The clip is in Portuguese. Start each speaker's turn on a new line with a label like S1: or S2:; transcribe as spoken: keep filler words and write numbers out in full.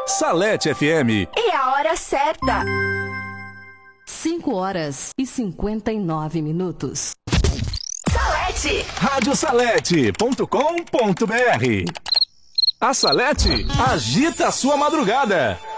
S1: Salete F M.
S2: E a hora certa.
S3: cinco horas e cinquenta e nove minutos.
S2: Salete.
S1: rádio salete ponto com ponto br. A Salete agita a sua madrugada.